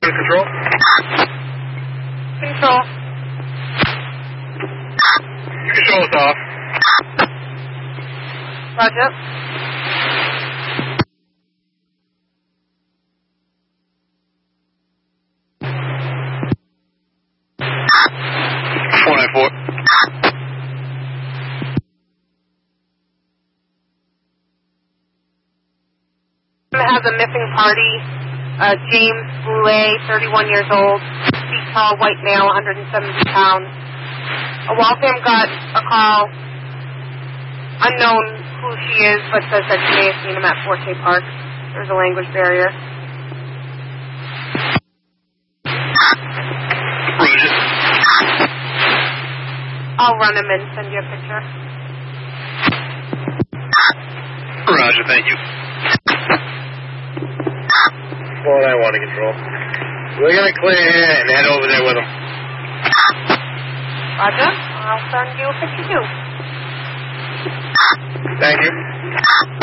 Control. Control. You can show us off. Roger. Has a missing party. James Boulet, 31 years old, feet tall, white male, 170 pounds. Waltham got a call, unknown who she is, but says that she may have seen him at Forte Park. There's a language barrier. Roger. I'll run him and send you a picture. Roger, thank you. 491 to Control. We're going to clear here and head over there with them. Roger. I'll send you a picture too. Thank you.